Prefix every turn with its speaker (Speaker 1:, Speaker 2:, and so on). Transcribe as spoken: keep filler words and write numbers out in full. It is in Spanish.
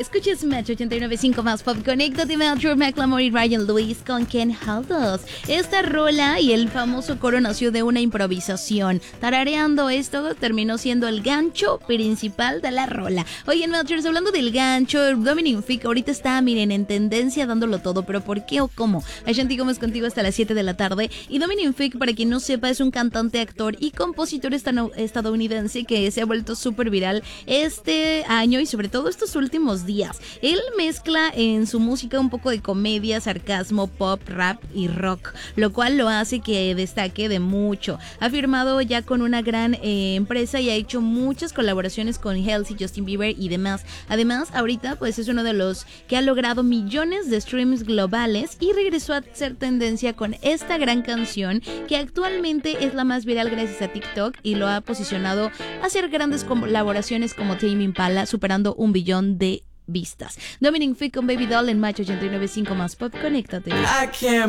Speaker 1: Escuchas Match ochenta y nueve punto cinco más pop. Conéctate, Matthew McLemore y Ryan Lewis con Can't Help Us. Esta rola y el famoso coro nació de una improvisación. Tarareando esto terminó siendo el gancho principal de la rola. Oye, Matchers, hablando del gancho, Dominic Fike ahorita está, miren, en tendencia dándolo todo. ¿Pero por qué o cómo? Ashanti Gómez contigo hasta las siete de la tarde. Y Dominic Fike, para quien no sepa, es un cantante, actor y compositor estadounidense que se ha vuelto súper viral este año y sobre todo estos últimos días. Él mezcla en su música un poco de comedia, sarcasmo, pop, rap y rock, lo cual lo hace que destaque de mucho. Ha firmado ya con una gran eh, empresa y ha hecho muchas colaboraciones con Halsey, Justin Bieber y demás. Además, ahorita pues es uno de los que ha logrado millones de streams globales y regresó a ser tendencia con esta gran canción que actualmente es la más viral gracias a TikTok y lo ha posicionado a hacer grandes colaboraciones como Tame Impala, superando un billón de vistas. Dominic Fike con Baby Doll en Match ochenta y nueve punto cinco más pop. Conéctate.